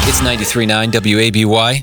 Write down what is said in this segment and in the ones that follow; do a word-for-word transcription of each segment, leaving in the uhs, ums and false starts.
It's ninety-three point nine W A B Y.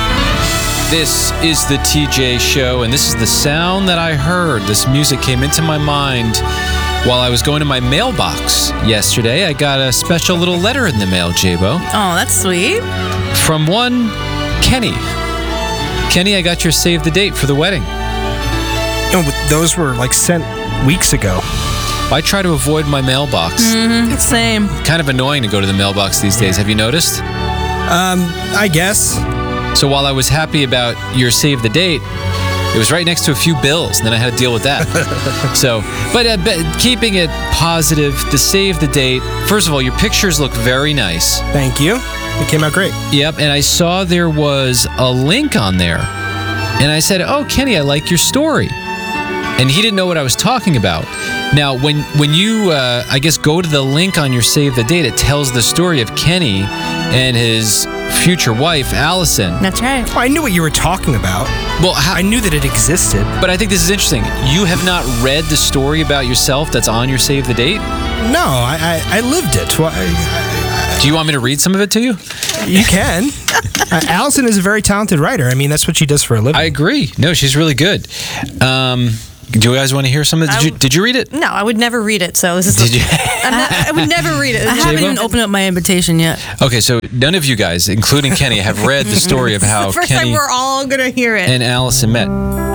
This is the T J Show, and this is the sound that I heard. This music came into my mind while I was going to my mailbox yesterday. I got a special little letter in the mail, J-Bo. Oh, that's sweet. From one Kenny. Kenny, I got your save the date for the wedding. You know, those were like sent weeks ago. I try to avoid my mailbox. Mm-hmm. It's same. Kind of annoying to go to the mailbox these days. Have you noticed? Um, I guess. So while I was happy about your save the date, it was right next to a few bills, and then I had to deal with that. so, but, uh, but keeping it positive, the save the date. First of all, your pictures look very nice. Thank you. It came out great. Yep, and I saw there was a link on there, and I said, "Oh, Kenny, I like your story." And he didn't know what I was talking about. Now, when when you, uh, I guess, go to the link on your save the date, it tells the story of Kenny and his future wife, Allison. That's right. Oh, I knew what you were talking about. Well, how, I knew that it existed. But I think this is interesting. You have not read the story about yourself that's on your save the date? No, I I, I lived it. Well, I, I, Do you want me to read some of it to you? You can. uh, Allison is a very talented writer. I mean, that's what she does for a living. I agree. No, she's really good. Um, do you guys want to hear some of it? Did you, did you read it? No, I would never read it. So this is. Did you? I'm not, I would never read it. I haven't J-Bo? even opened up my invitation yet. Okay, so none of you guys, including Kenny, have read the story of how the first Kenny time we're all gonna hear it. and Allison met.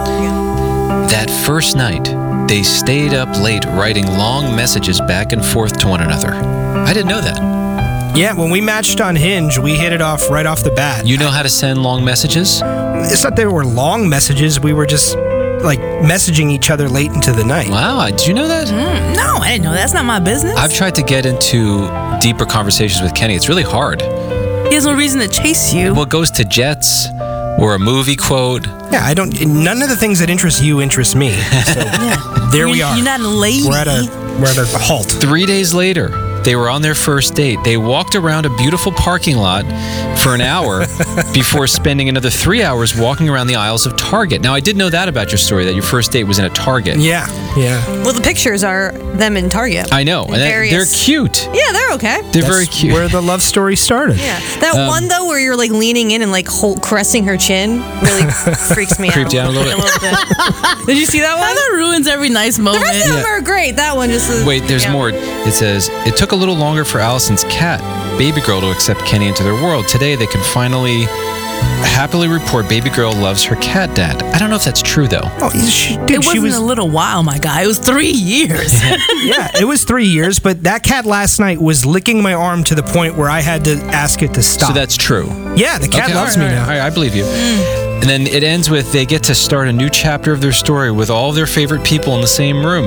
That first night, they stayed up late writing long messages back and forth to one another. I didn't know that. Yeah, when we matched on Hinge, we hit it off right off the bat. You know how to send long messages? It's not that they were long messages. We were just like messaging each other late into the night. Wow, did you know that? Mm, no, I didn't know. That's not my business. I've tried to get into deeper conversations with Kenny. It's really hard. He has no reason to chase you. Well, it goes to jets or a movie quote. Yeah, I don't. None of the things that interest you interest me. So yeah. there you're, we are. You're not a lady. We're at a we're at a halt. Three days later, they were on their first date. They walked around a beautiful parking lot for an hour before spending another three hours walking around the aisles of Target. Now, I did know that about your story, that your first date was in a Target. Yeah, yeah. Well, the pictures are them in Target. I know. And that, Various- they're cute. Yeah, they're okay. They're That's very cute. where the love story started. Yeah, that Um, one though where you're like leaning in and like hold, caressing her chin really freaks me Creeped out. you out a little bit. bit. Did you see that one? That ruins every nice The moment. rest of them Yeah. are great. That one just is, Wait, there's yeah. more. It says, it took a little longer for Allison's cat, Baby Girl, to accept Kenny into their world. Today, they can finally happily report Baby Girl loves her cat dad. I don't know if that's true, though. Oh, she, dude, It she wasn't was. a little while, my guy. It was three years. Yeah, it was three years, but that cat last night was licking my arm to the point where I had to ask it to stop. So that's true. Yeah, the cat Okay, loves all right, me all now. right, all right, I believe you. And then it ends with they get to start a new chapter of their story with all their favorite people in the same room.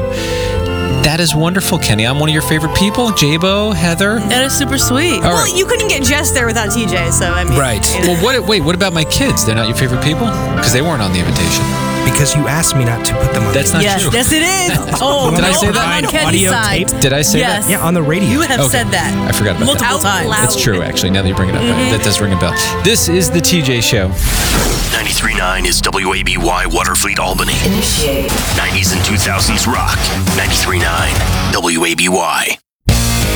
That is wonderful, Kenny. I'm one of your favorite people. J-Bo, Heather. That is super sweet. All Well, right. you couldn't get Jess there without T J, so I mean. Right. you know. Well, what? Wait, what about my kids? They're not your favorite people? Because they weren't on the invitation. Because you asked me not to put them on. That's the- not yes, true. yes, it is. Oh, Did no, I say that? I'm on Kenny's Audio side. tape? Did I say Yes. that? Yeah, on the radio. You have Okay. said that. I forgot about multiple that. times. loud. That's true, actually. Now that you bring it up, that does ring a bell. This is the T J Show. ninety-three point nine is W A B Y Waterfleet Albany. Initiate. nineties and two thousands rock. ninety-three point nine W A B Y.